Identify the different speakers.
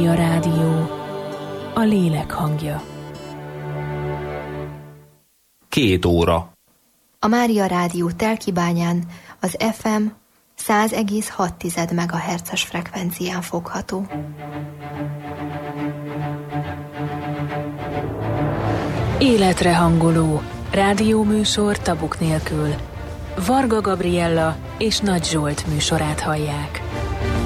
Speaker 1: Mária Rádió, a lélek hangja.
Speaker 2: 2 óra.
Speaker 3: A Mária Rádió Telkibányán az FM 100,6 MHz-es frekvencián fogható.
Speaker 1: Életre hangoló rádióműsor tabuk nélkül. Varga Gabriella és Nagy Zsolt műsorát hallják.